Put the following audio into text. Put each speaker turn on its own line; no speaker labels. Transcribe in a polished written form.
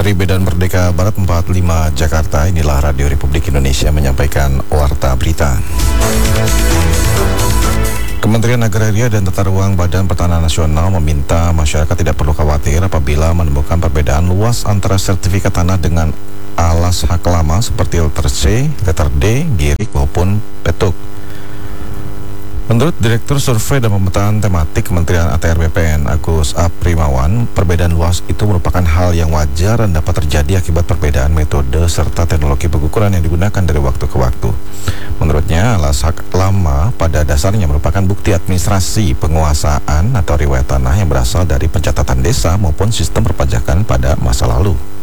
Dari Medan Merdeka Barat 45 Jakarta, inilah Radio Republik Indonesia menyampaikan Warta Berita. Kementerian Agraria dan Tata Ruang Badan Pertanahan Nasional meminta masyarakat tidak perlu khawatir apabila menemukan perbedaan luas antara sertifikat tanah dengan alas hak lama seperti letter C, letter D, girik maupun petuk. Menurut Direktur Survei dan Pemetaan Tematik Kementerian ATR BPN Agus Aprimawan, perbedaan luas itu merupakan hal yang wajar dan dapat terjadi akibat perbedaan metode serta teknologi pengukuran yang digunakan dari waktu ke waktu. Menurutnya, alas hak lama pada dasarnya merupakan bukti administrasi penguasaan atau riwayat tanah yang berasal dari pencatatan desa maupun sistem perpajakan pada masa lalu.